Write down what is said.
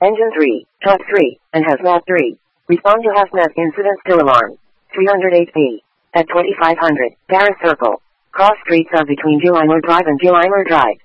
Engine 3, Truck 3, and Hazmat 3. Respond to Hazmat incident still alarm. 308B. At 2500, Paris Circle. Cross streets of between Gillimer Drive and Gillimer Drive.